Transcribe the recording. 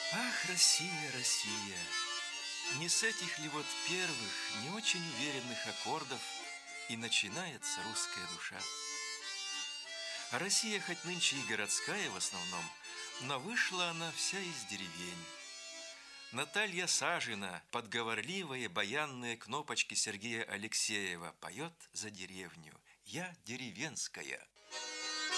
Ах, Россия, Россия! Не с этих ли вот первых, не очень уверенных аккордов и начинается русская душа? А Россия хоть нынче и городская в основном, но вышла она вся из деревень. Наталья Сажина, подговорливые баянные кнопочки Сергея Алексеева, поет за деревню. Я деревенская.